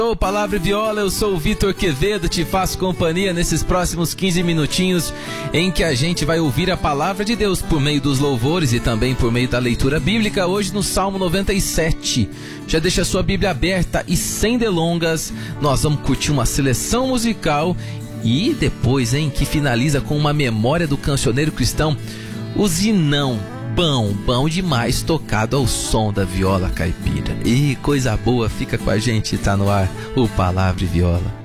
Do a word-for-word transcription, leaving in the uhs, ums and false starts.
Ô, Palavra e Viola, eu sou o Vitor Quevedo, te faço companhia nesses próximos quinze minutinhos em que a gente vai ouvir a Palavra de Deus por meio dos louvores e também por meio da leitura bíblica, hoje no Salmo noventa e sete. Já deixa a sua Bíblia aberta e sem delongas, nós vamos curtir uma seleção musical e depois, hein, que finaliza com uma memória do cancioneiro cristão, o Zinão. Bom, bom demais, tocado ao som da viola caipira. E coisa boa, fica com a gente, tá no ar o Palavra e Viola.